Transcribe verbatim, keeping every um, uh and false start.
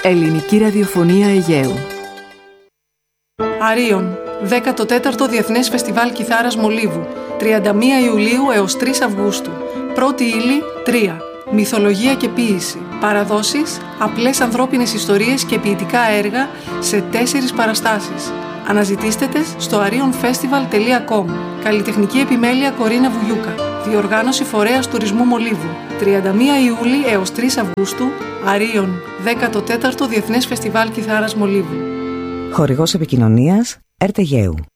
Ελληνική ραδιοφωνία Αιγαίου. Αρίων, δέκατο τέταρτο Διεθνές Φεστιβάλ Κιθάρας Μολύβου, τριάντα μία Ιουλίου έως τρεις Αυγούστου. Πρώτη ύλη, τρία. Μυθολογία και ποίηση. Παραδόσεις, απλές ανθρώπινες ιστορίες και ποιητικά έργα σε τέσσερις παραστάσεις. Αναζητήστε τες στο arion festival τελεία com. Καλλιτεχνική επιμέλεια Κορίνα Βουγιούκα. Διοργάνωση Φορέας Τουρισμού Μολύβου. τριάντα μία Ιουλίου έως τρεις Αυγούστου. Αρίων, δέκατο τέταρτο Διεθνές Φεστιβάλ Κιθάρας Μολύβου. Χορηγός επικοινωνίας Ερτ Αιγαίου.